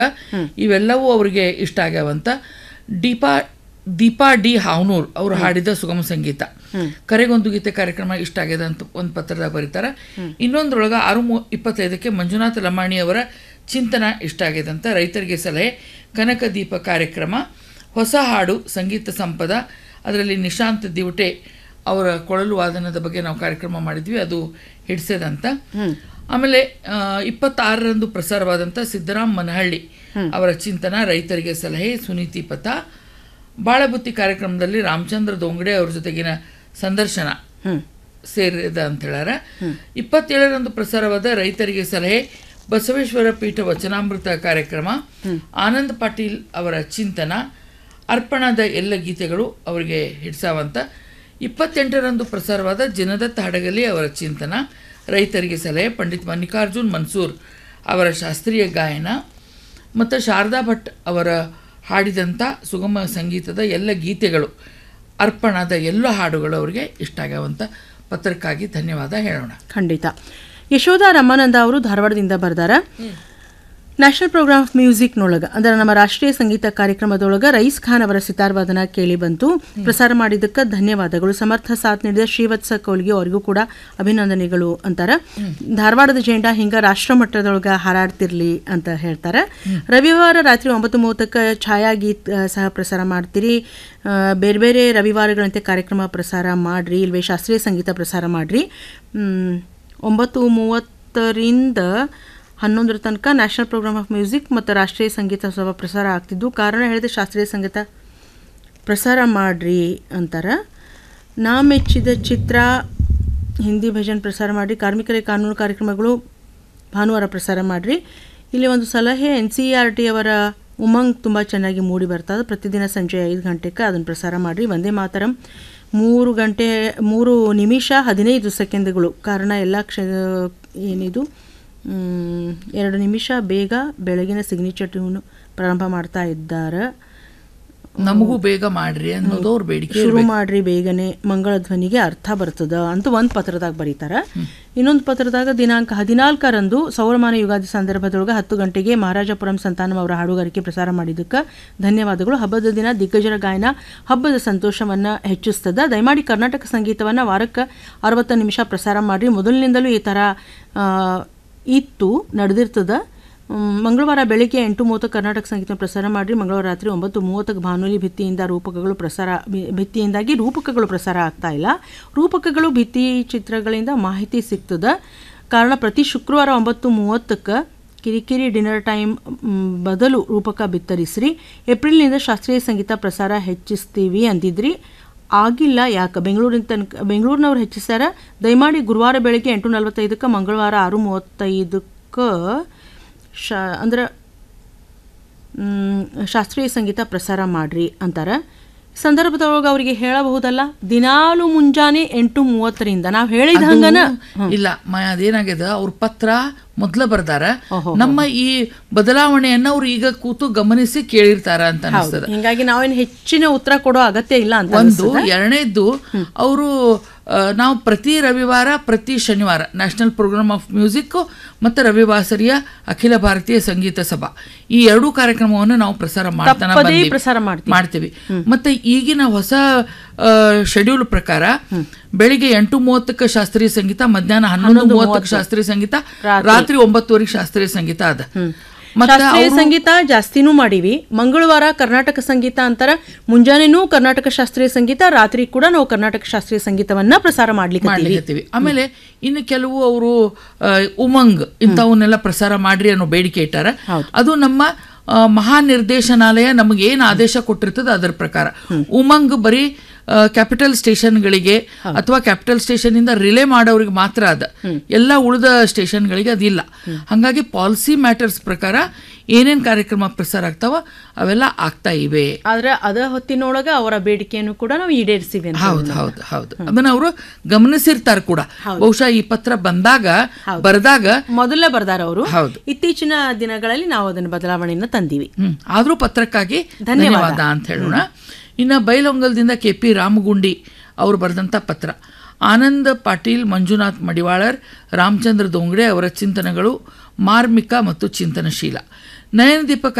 ಇವೆಲ್ಲವೂ ಅವರಿಗೆ ಇಷ್ಟ ಆಗ್ಯಾವಂತ. ದೀಪಾ ಡಿ ಹಾವನೂರ್ ಅವರು ಹಾಡಿದ ಸುಗಮ ಸಂಗೀತ, ಕರೆಗೊಂದು ಗೀತೆ ಕಾರ್ಯಕ್ರಮ ಇಷ್ಟ ಆಗ್ಯದ ಅಂತ ಒಂದು ಪತ್ರದಾಗ ಬರೀತಾರೆ. ಇನ್ನೊಂದ್ರೊಳಗೆ 6:25 ಮಂಜುನಾಥ ಲಮಾಣಿ ಅವರ ಚಿಂತನ ಇಷ್ಟ ಆಗ್ಯದಂತ. ರೈತರಿಗೆ ಸಲಹೆ ಕನಕ ದೀಪ ಕಾರ್ಯಕ್ರಮ, ಹೊಸ ಹಾಡು ಸಂಗೀತ ಸಂಪದ, ಅದರಲ್ಲಿ ನಿಶಾಂತ್ ದಿವಟೆ ಅವರ ಕೊಳಲು ವಾದನದ ಬಗ್ಗೆ ನಾವು ಕಾರ್ಯಕ್ರಮ ಮಾಡಿದ್ವಿ, ಅದು ಹಿಡಿಸದಂತ. ಆಮೇಲೆ 26ರಂದು ಪ್ರಸಾರವಾದಂಥ ಸಿದ್ದರಾಮ್ ಮನಹಳ್ಳಿ ಅವರ ಚಿಂತನ, ರೈತರಿಗೆ ಸಲಹೆ, ಸುನೀತಿ ಪಥ. ಬಾಳಬುತ್ತಿ ಕಾರ್ಯಕ್ರಮದಲ್ಲಿ ರಾಮಚಂದ್ರ ದೊಂಗಡೆ ಅವ್ರ ಜೊತೆಗಿನ ಸಂದರ್ಶನ ಸೇರಿದ ಅಂತ ಹೇಳ್ಯಾರ. 27ರಂದು ಪ್ರಸಾರವಾದ ರೈತರಿಗೆ ಸಲಹೆ, ಬಸವೇಶ್ವರ ಪೀಠ ವಚನಾಮೃತ ಕಾರ್ಯಕ್ರಮ, ಆನಂದ್ ಪಾಟೀಲ್ ಅವರ ಚಿಂತನ, ಅರ್ಪಣದ ಎಲ್ಲ ಗೀತೆಗಳು ಅವರಿಗೆ ಹಿಡ್ಸಾವಂತ. 28ರಂದು ಪ್ರಸಾರವಾದ ಜಿನದತ್ತ ಹಡಗಲಿ ಅವರ ಚಿಂತನ, ರೈತರಿಗೆ ಸಲಹೆ, ಪಂಡಿತ್ ಮಲ್ಲಿಕಾರ್ಜುನ್ ಮನ್ಸೂರ್ ಅವರ ಶಾಸ್ತ್ರೀಯ ಗಾಯನ ಮತ್ತು ಶಾರದಾ ಭಟ್ ಅವರ ಹಾಡಿದಂಥ ಸುಗಮ ಸಂಗೀತದ ಎಲ್ಲ ಗೀತೆಗಳು, ಅರ್ಪಣದ ಎಲ್ಲ ಹಾಡುಗಳು ಅವರಿಗೆ ಇಷ್ಟ ಆಗ್ಯಾವಂತ. ಪತ್ರಕ್ಕಾಗಿ ಧನ್ಯವಾದ ಹೇಳೋಣ. ಖಂಡಿತ. ಯಶೋಧ ರಮಾನಂದ ಅವರು ಧಾರವಾಡದಿಂದ ಬರ್ದಾರ. ನ್ಯಾಷನಲ್ ಪ್ರೋಗ್ರಾಮ್ ಆಫ್ ಮ್ಯೂಸಿಕ್ನೊಳಗೆ ಅಂದರೆ ನಮ್ಮ ರಾಷ್ಟ್ರೀಯ ಸಂಗೀತ ಕಾರ್ಯಕ್ರಮದೊಳಗೆ ರईस ಖಾನ್ ಅವರ ಸಿತಾರ್ ವಾದನ ಕೇಳಿ ಬಂತು. ಪ್ರಸಾರ ಮಾಡಿದ್ದಕ್ಕೆ ಧನ್ಯವಾದಗಳು. ಸಮರ್ಥ ಸಾಥ್ ನೀಡಿದ ಶ್ರೀವತ್ಸ ಕೌಲ್ಗಿ ಅವರಿಗೂ ಕೂಡ ಅಭಿನಂದನೆಗಳು ಅಂತಾರೆ. ಧಾರವಾಡದ ಜೆಂಡಾ ಹಿಂಗೆ ರಾಷ್ಟ್ರ ಮಟ್ಟದೊಳಗೆ ಹಾರಾಡ್ತಿರ್ಲಿ ಅಂತ ಹೇಳ್ತಾರೆ. ರವಿವಾರ ರಾತ್ರಿ 9:30 ಛಾಯಾಗೀತ್ ಸಹ ಪ್ರಸಾರ ಮಾಡ್ತೀರಿ. ಬೇರೆ ಬೇರೆ ರವಿವಾರಗಳಂತೆ ಕಾರ್ಯಕ್ರಮ ಪ್ರಸಾರ ಮಾಡಿರಿ, ಇಲ್ವೇ ಶಾಸ್ತ್ರೀಯ ಸಂಗೀತ ಪ್ರಸಾರ ಮಾಡಿರಿ. 9:30ರಿಂದ 11 ತನಕ ನ್ಯಾಷನಲ್ ಪ್ರೋಗ್ರಾಮ್ ಆಫ್ ಮ್ಯೂಸಿಕ್ ಮತ್ತು ರಾಷ್ಟ್ರೀಯ ಸಂಗೀತ ಸಭ ಪ್ರಸಾರ ಆಗ್ತಿದ್ದು, ಕಾರಣ ಹೇಳಿದ ಶಾಸ್ತ್ರೀಯ ಸಂಗೀತ ಪ್ರಸಾರ ಮಾಡ್ರಿ ಅಂತಾರೆ. ನಾ ಮೆಚ್ಚಿದ ಚಿತ್ರ ಹಿಂದಿ ಭಜನ್ ಪ್ರಸಾರ ಮಾಡಿರಿ. ಕಾರ್ಮಿಕರ ಕಾನೂನು ಕಾರ್ಯಕ್ರಮಗಳು ಭಾನುವಾರ ಪ್ರಸಾರ ಮಾಡಿರಿ. ಇಲ್ಲಿ ಒಂದು ಸಲಹೆ, NCERT ಅವರ ಉಮಂಗ್ ತುಂಬ ಚೆನ್ನಾಗಿ ಮೂಡಿ ಬರ್ತದೆ. ಪ್ರತಿದಿನ ಸಂಜೆ 5 ಗಂಟೆಗೆ ಅದನ್ನು ಪ್ರಸಾರ ಮಾಡಿರಿ. ವಂದೇ ಮಾತರಂ 3 ಗಂಟೆ 3 ನಿಮಿಷ 15 ಸೆಕೆಂಡ್ಗಳು. ಕಾರಣ ಎಲ್ಲ ಏನಿದು 2 ನಿಮಿಷ ಬೇಗ ಬೆಳಗಿನ ಸಿಗ್ನೇಚರ್ ಟ್ಯೂನ್ ಪ್ರಾರಂಭ ಮಾಡ್ತಾ ಇದ್ದಾರೆ. ನಮಗೂ ಬೇಗ ಮಾಡ್ರಿ ಅನ್ನೋದು ಅವ್ರ ಬೇಡಿಕೆ. ಶುರು ಮಾಡ್ರಿ ಬೇಗನೆ, ಮಂಗಳ ಧ್ವನಿಗೆ ಅರ್ಥ ಬರ್ತದ ಅಂತ ಒಂದು ಪತ್ರದಾಗ ಬರೀತಾರೆ. ಇನ್ನೊಂದು ಪತ್ರದಾಗ ದಿನಾಂಕ 14ರಂದು ಸೌರಮಾನ ಯುಗಾದಿ ಸಂದರ್ಭದೊಳಗೆ 10 ಗಂಟೆಗೆ ಮಹಾರಾಜಪುರಂ ಸಂತಾನಂ ಅವರ ಹಾಡುಗಾರಿಕೆ ಪ್ರಸಾರ ಮಾಡಿದ್ದಕ್ಕೆ ಧನ್ಯವಾದಗಳು. ಹಬ್ಬದ ದಿನ ದಿಗ್ಗಜರ ಗಾಯನ ಹಬ್ಬದ ಸಂತೋಷವನ್ನು ಹೆಚ್ಚಿಸ್ತದ. ದಯಮಾಡಿ ಕರ್ನಾಟಕ ಸಂಗೀತವನ್ನು ವಾರಕ್ಕೆ 60 ನಿಮಿಷ ಪ್ರಸಾರ ಮಾಡಿರಿ. ಮೊದಲಿನಿಂದಲೂ ಈ ಥರ ಇತ್ತು, ನಡೆದಿರ್ತದ. ಮಂಗಳವಾರ ಬೆಳಿಗ್ಗೆ 8:30 ಕರ್ನಾಟಕ ಸಂಗೀತ ಪ್ರಸಾರ ಮಾಡಿರಿ. ಮಂಗಳವಾರ ರಾತ್ರಿ 9:30 ಭಾನುಲಿ ಭಿತ್ತಿಯಿಂದಾಗಿ ರೂಪಕಗಳು ಪ್ರಸಾರ ಆಗ್ತಾ ಇಲ್ಲ. ರೂಪಕಗಳು ಭಿತ್ತಿ ಚಿತ್ರಗಳಿಂದ ಮಾಹಿತಿ ಸಿಗ್ತದೆ. ಕಾರಣ ಪ್ರತಿ ಶುಕ್ರವಾರ 9:30 ಕಿರಿಕಿರಿ ಡಿನ್ನರ್ ಟೈಮ್ ಬದಲು ರೂಪಕ ಬಿತ್ತರಿಸ್ರಿ. ಏಪ್ರಿಲ್ನಿಂದ ಶಾಸ್ತ್ರೀಯ ಸಂಗೀತ ಪ್ರಸಾರ ಹೆಚ್ಚಿಸ್ತೀವಿ ಅಂದಿದ್ರಿ, ಆಗಿಲ್ಲ ಯಾಕೆ? ಬೆಂಗಳೂರಿನವ್ರು ಹೆಚ್ಚಿಸ್ಯಾರ. ದಯಮಾಡಿ ಗುರುವಾರ ಬೆಳಗ್ಗೆ 8:45, ಮಂಗಳವಾರ 6:35 ಅಂದ್ರೆ ಶಾಸ್ತ್ರೀಯ ಸಂಗೀತ ಪ್ರಸಾರ ಮಾಡ್ರಿ ಅಂತಾರೆ. ಸಂದರ್ಭದೊಳಗೆ ಅವರಿಗೆ ಹೇಳಬಹುದಲ್ಲ, ದಿನಾಲು ಮುಂಜಾನೆ 8:30ರಿಂದ ನಾವು ಹೇಳಿದ ಹಂಗನ ಇಲ್ಲ. ಅದೇನಾಗ್ಯದ, ಅವ್ರ ಪತ್ರ ಮೊದಲ ಬರ್ದಾರ, ನಮ್ಮ ಈ ಬದಲಾವಣೆಯನ್ನ ಅವ್ರು ಈಗ ಕೂತು ಗಮನಿಸಿ ಕೇಳಿರ್ತಾರ ಅಂತ ಅನಿಸ್ತದ. ಹಿಂಗಾಗಿ ನಾವೇನು ಹೆಚ್ಚಿನ ಉತ್ತರ ಕೊಡೋ ಅಗತ್ಯ ಇಲ್ಲ ಅಂತ ಒಂದು. ಎರಡನೇದ್ದು, ಅವರು ನಾವು ಪ್ರತಿ ರವಿವಾರ ಪ್ರತಿ ಶನಿವಾರ ನ್ಯಾಷನಲ್ ಪ್ರೋಗ್ರಾಮ್ ಆಫ್ ಮ್ಯೂಸಿಕ್ ಮತ್ತು ರವಿವಾಸರಿಯ ಅಖಿಲ ಭಾರತೀಯ ಸಂಗೀತ ಸಭಾ ಈ ಎರಡೂ ಕಾರ್ಯಕ್ರಮವನ್ನು ನಾವು ಪ್ರಸಾರ ಮಾಡ್ತೀವಿ. ಮತ್ತೆ ಈಗಿನ ಹೊಸ ಶೆಡ್ಯೂಲ್ ಪ್ರಕಾರ ಬೆಳಿಗ್ಗೆ 8:30 ಶಾಸ್ತ್ರೀಯ ಸಂಗೀತ, ಮಧ್ಯಾಹ್ನ 11:30 ಶಾಸ್ತ್ರೀಯ ಸಂಗೀತ, ರಾತ್ರಿ 9:00 ಶಾಸ್ತ್ರೀಯ ಸಂಗೀತ ಅದ. ಶಾಸ್ತ್ರೀಯ ಸಂಗೀತ ಜಾಸ್ತಿನೂ ಮಾಡೀವಿ. ಮಂಗಳವಾರ ಕರ್ನಾಟಕ ಸಂಗೀತ ಅಂತಾರ, ಮುಂಜಾನೆನೂ ಕರ್ನಾಟಕ ಶಾಸ್ತ್ರೀಯ ಸಂಗೀತ, ರಾತ್ರಿ ಕೂಡ ನಾವು ಕರ್ನಾಟಕ ಶಾಸ್ತ್ರೀಯ ಸಂಗೀತವನ್ನ ಪ್ರಸಾರ ಮಾಡ್ಲಿಕ್ಕೆ. ಆಮೇಲೆ ಇನ್ನು ಕೆಲವು ಅವರು ಉಮಂಗ್ ಇಂಥವನ್ನೆಲ್ಲ ಪ್ರಸಾರ ಮಾಡ್ರಿ ಅನ್ನೋ ಬೇಡಿಕೆ ಇಟ್ಟಾರ. ಅದು ನಮ್ಮ ಮಹಾನಿರ್ದೇಶನಾಲಯ ನಮಗೆ ಏನು ಆದೇಶ ಕೊಟ್ಟಿರ್ತದ ಅದರ ಪ್ರಕಾರ. ಉಮಂಗ್ ಬರೀ ಕ್ಯಾಪಿಟಲ್ ಸ್ಟೇಷನ್ಗಳಿಗೆ ಅಥವಾ ಕ್ಯಾಪಿಟಲ್ ಸ್ಟೇಷನ್ ಇಂದ ರಿಲೇ ಮಾಡೋರಿಗೆ ಮಾತ್ರ ಅದ, ಎಲ್ಲ ಉಳಿದ ಸ್ಟೇಷನ್ಗಳಿಗೆ ಅದಿಲ್ಲ. ಹಾಗಾಗಿ ಪಾಲಿಸಿ ಮ್ಯಾಟರ್ಸ್ ಪ್ರಕಾರ ಏನೇನ್ ಕಾರ್ಯಕ್ರಮ ಪ್ರಸಾರ ಆಗ್ತಾವ ಅವೆಲ್ಲ ಆಗ್ತಾ ಇವೆ. ಆದ್ರೆ ಅದ ಹೊತ್ತಿನೊಳಗ ಅವರ ಬೇಡಿಕೆಯನ್ನು ಕೂಡ ನಾವು ಈಡೇರಿಸಿವಿ. ಹೌದು ಅದನ್ನ ಅವರು ಗಮನಿಸಿರ್ತಾರ ಕೂಡ. ಬಹುಶಃ ಈ ಪತ್ರ ಬರೆದಾಗ ಮೊದಲೇ ಬರ್ದಾರ ಅವರು. ಹೌದು, ಇತ್ತೀಚಿನ ದಿನಗಳಲ್ಲಿ ನಾವು ಅದನ್ನ ಬದಲಾವಣೆಯನ್ನ ತಂದೀವಿ. ಆದ್ರೂ ಪತ್ರಕ್ಕಾಗಿ ಧನ್ಯವಾದ ಅಂತ ಹೇಳೋಣ. ಇನ್ನು ಬೈಲೊಂಗಲದಿಂದ KP ರಾಮಗುಂಡಿ ಅವರು ಬರೆದಂಥ ಪತ್ರ, ಆನಂದ್ ಪಾಟೀಲ್, ಮಂಜುನಾಥ್ ಮಡಿವಾಳರ್, ರಾಮಚಂದ್ರ ದೊಂಗಡೆ ಅವರ ಚಿಂತನೆಗಳು ಮಾರ್ಮಿಕ ಮತ್ತು ಚಿಂತನಶೀಲ. ನಯನದೀಪ